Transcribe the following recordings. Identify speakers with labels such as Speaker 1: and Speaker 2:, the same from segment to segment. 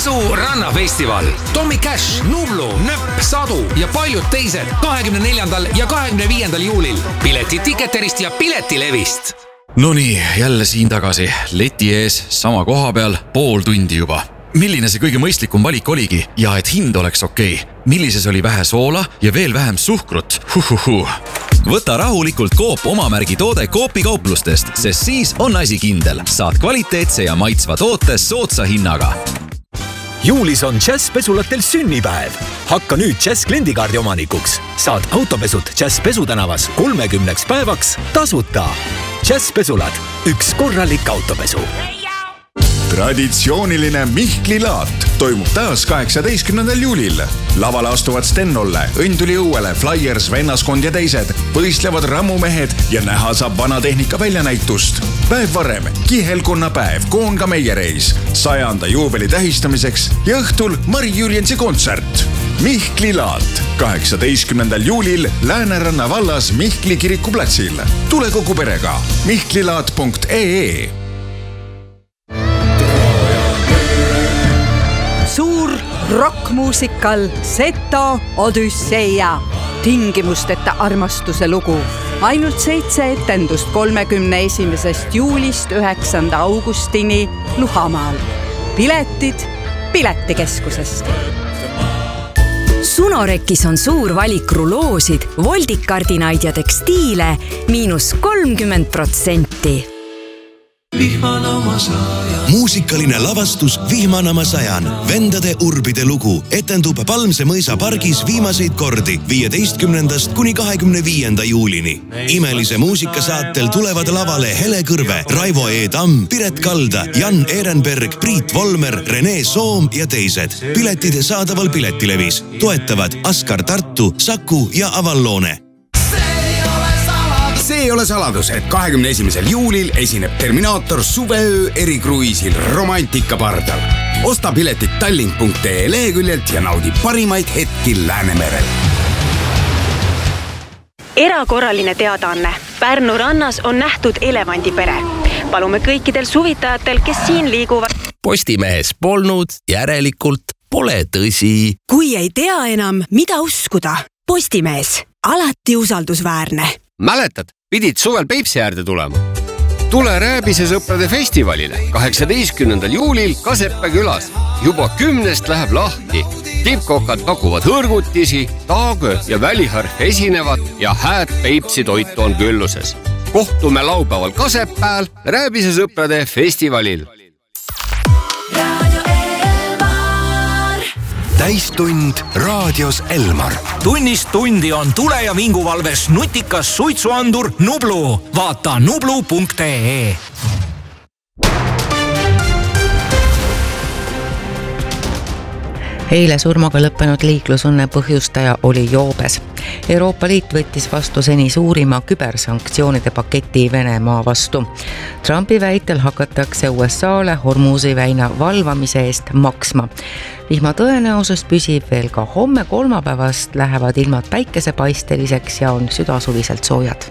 Speaker 1: Võsu rannafestival. Tommy Cash, Nublu, Nöpp, Sadu ja paljud teised 24. ja 25. juulil. Piletid Ticketerist ja Piletilevist.
Speaker 2: Nonii, jälle siin tagasi. Leti ees, sama koha peal, pool tundi juba. Milline see kõige mõistlikum valik oligi ja et hind oleks okei? Millises oli vähe soola ja veel vähem suhkrut? Võta rahulikult Coop omamärgi toode Coopi kauplustest, sest siis on asi kindel. Saad kvaliteetse ja maitsva toote soodsa hinnaga.
Speaker 3: Juulis on Jazz pesulatel sünnipäev. Hakka nüüd Jazz kliendikaardi omanikuks. Saad autopesud Jazz pesutänavas 30 päevaks tasuta. Jazz pesulad, üks korralik autopesu.
Speaker 4: Traditsiooniline Mihkli laat toimub taas 18. juulil. Lavale astuvad Stennolle, Õnduli õuele, Flyers, Vennaskond ja teised, võistlevad rammumehed ja näha saab vanatehnika väljanäitust. Päev varem, kihelkonnapäev, Koonga meiereis, 100. juubeli tähistamiseks ja õhtul Mari Jürjensi kontsert. Mihkli laat 18. juulil Lääneranna vallas Mihkli kirikuplatsil. Tule kogu perega mihklilaat.ee.
Speaker 5: Suur rockmuusikal Seto Odüsseia. Tingimusteta armastuse lugu. Ainult 7 etendust 31. juulist 9. augustini Luhamaal. Piletid Piletikeskusest.
Speaker 6: Sunorekis on suur valik ruloosid, voldikardinaid ja tekstiile -30%.
Speaker 7: Muusikaline lavastus Vihmanama sajan. Vendade urbide lugu etendub Palmse mõisa pargis viimaseid kordi 15. kuni 25. juulini. Imelise muusikasaatel tulevad lavale Hele Kõrve, Raivo E. Tamm, Piret Kalda, Jan Ehrenberg, Priit Volmer, Rene Soom ja teised. Piletid saadaval Piletilevis. Toetavad Askar Tartu, Saku ja Avallone.
Speaker 8: See ei ole saladus, et 21. juulil esineb Terminaator suveöö erikruiisil Romantika pardal. Osta piletid tallink.ee leheküljelt ja naudi parimaid hetki Läänemerel.
Speaker 9: Erakorraline teadaanne. Pärnu rannas on nähtud elevandipere. Palume kõikidel suvitajatel, kes siin liiguvad.
Speaker 10: Postimehes polnud, järelikult pole tõsi.
Speaker 6: Kui ei tea enam, mida uskuda. Postimees, alati usaldusväärne.
Speaker 11: Mäletad, pidid suvel Peipsi äärde tulema. Tule Rääbise sõprade festivalile 18. juulil Kasepää külas. Juba 10 läheb lahti. Tippkokad pakuvad hõrgutisi, taagö ja väliharf esinevad ja hääd Peipsi toitu on külluses. Kohtume laupäeval Kasepääl Rääbise sõprade festivalil.
Speaker 3: Täistund raadios Elmar. Tunnist tundi on tule- ja vinguvalves nutikas suitsuandur Nublu. Vaata nublu.ee.
Speaker 12: Eile surmaga lõppenud liiklusõnne põhjustaja oli joobes. Euroopa Liit võttis vastu seni suurima kübersanktsioonide paketi Venemaa vastu. Trumpi väitel hakatakse USA'le Hormuzi väina valvamise eest maksma. Vihma tõenäosus püsib veel ka homme kolmapäevast, lähevad ilmad päikesepaisteliseks ja on südasuviselt soojad.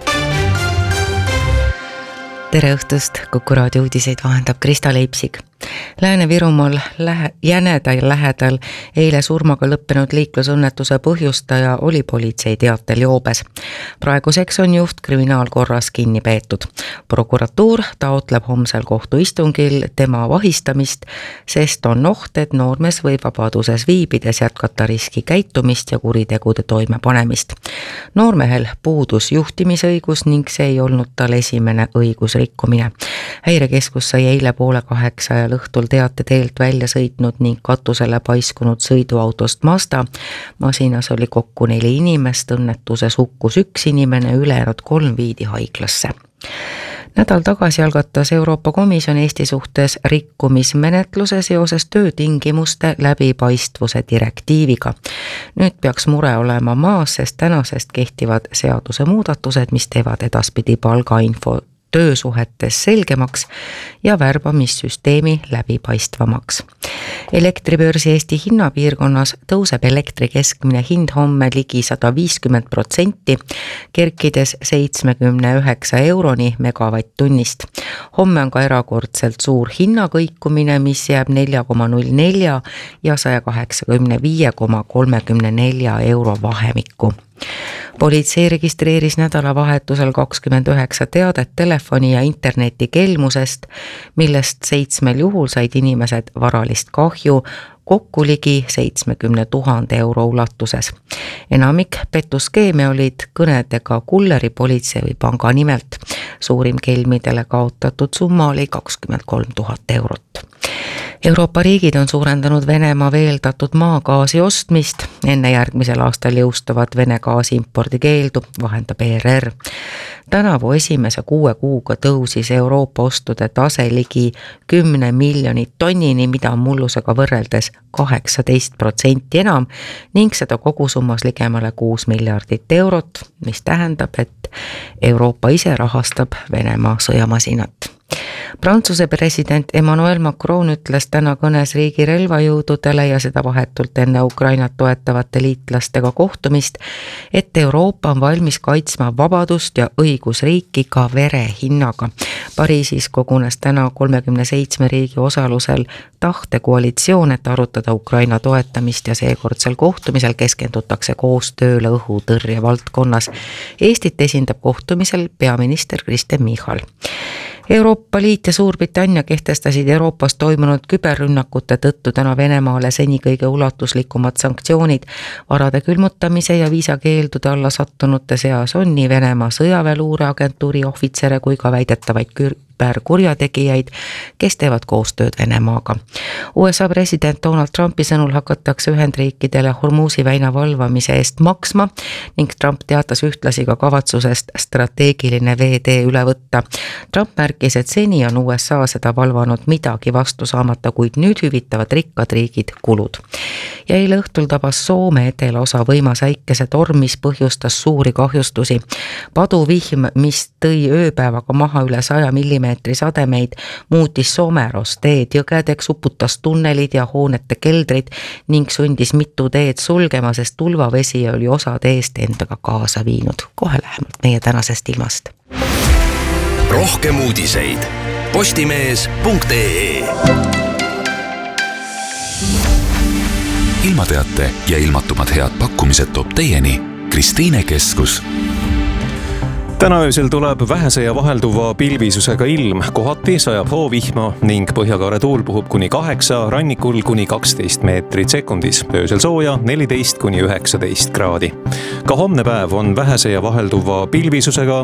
Speaker 12: Tere õhtust, Kuku raadio uudiseid vahendab Krista Leipsig. Lääne-Virumaal Jäneda lähedal eile surmaga lõppenud liiklusõnnetuse põhjustaja oli politsei teatel joobes. Praeguseks on juht kriminaalkorras kinni peetud. Prokuratuur taotleb homsel kohtuistungil tema vahistamist, sest on oht, et noormees võib vabaduses viibides jätkata riski käitumist ja kuritegude toimepanemist. Noormehel puudus juhtimisõigus ning see ei olnud tal esimene õigusrikkumine. Häirekeskus sai eile 7:30 ajal õhtul teate teelt välja sõitnud ning katusele paiskunud sõiduautost Mazda. Masinas oli kokku 4 inimest, õnnetuses hukkus 1 inimene, ülejäänud 3 viidi haiglasse. Nädal tagasi algatas Euroopa Komisjon Eesti suhtes rikkumismenetluse seoses töötingimuste läbipaistvuse direktiiviga. Nüüd peaks mure olema maas, sest tänasest kehtivad seaduse muudatused, mis teevad edaspidi palgainfo töösuhetes selgemaks ja värbamissüsteemi läbipaistvamaks. Elektribörsi Eesti hinnapiirkonnas tõuseb elektri keskmine hind homme ligi 150%, kerkides 79 euroni megavatt-tunnist. Homme on ka erakordselt suur hinnakõikumine, mis jääb 4,04 ja 185,34 euro vahemikku. Politsei registreeris nädalavahetusel 29 teadet telefoni ja interneti kelmusest, millest 7 juhul said inimesed varalist kahju, kokku ligi 70 000 euro ulatuses. Enamik pettuskeeme olid kõnedega kulleri, politsei või panga nimelt. Suurim kelmidele kaotatud summa oli 23 000 eurot. Euroopa riigid on suurendanud Venemaa veeldatud maagaasi ostmist. Enne järgmisel aastal jõustuvat Vene gaasi impordi keeldu vahendab ERR. Tänavu esimese 6 kuuga tõusis Euroopa ostude tase ligi 10 miljonit tonnini, mida on mullusega võrreldes 18% enam ning seda kogusummas ligemale 6 miljardit eurot, mis tähendab, et Euroopa ise rahastab Venemaa sõjamasinat. Prantsuse president Emmanuel Macron ütles täna kõnes riigi relvajõududele ja seda vahetult enne Ukrainat toetavate liitlastega kohtumist, et Euroopa on valmis kaitsma vabadust ja õigusriiki ka vere hinnaga. Pariisis kogunes täna 37 riigi osalusel tahtekoalitsioon, et arutada Ukraina toetamist ja seekordsel kohtumisel keskendutakse koostööle õhutõrje valdkonnas. Eestit esindab kohtumisel peaminister Kristen Michal. Euroopa Liit ja Suurbritannia kehtestasid Euroopas toimunud küberrünnakute tõttu täna Venemaale seni kõige ulatuslikumad sanktsioonid. Varade külmutamise ja viisakeeldude alla sattunute seas on nii Venemaa sõjaväeluureagentuuri ohvitsere kui ka väidetavaid kurjategijaid, kes teevad koostööd Venemaaga. USA president Donald Trumpi sõnul hakatakse Ühendriikidele Hormuzi väina valvamise eest maksma ning Trump teatas ühtlasi ka kavatsusest strateegiline veetee üle võtta. Trump märkis, et seni on USA seda valvanud midagi vastu saamata, kuid nüüd hüvitavad rikkad riigid kulud. Ja eile õhtul tabas Soome etelosa võimas äikesetorm, mis põhjustas suuri kahjustusi. Paduvihm, mis tõi ööpäevaga maha üle 100 mm sademeid, muutis Someros teed jõgedeks, uputas tunnelid ja hoonete keldrid ning sundis mitu teed sulgema, sest tulvavesi oli osa teest endaga kaasa viinud. Kohe lähemalt meie tänasest ilmast.
Speaker 10: Rohkem uudiseid postimees.ee.
Speaker 13: Ilmateate ja ilmatumad head pakkumised toob teieni Kristiine Keskus.
Speaker 14: Täna öösel tuleb vähese ja vahelduva pilvisusega ilm, kohati sajab hoovihma ning põhjakaare tuul puhub kuni 8, rannikul kuni 12 meetrit sekundis. Öösel sooja 14 kuni 19 kraadi. Ka homne päev on vähese ja vahelduva pilvisusega,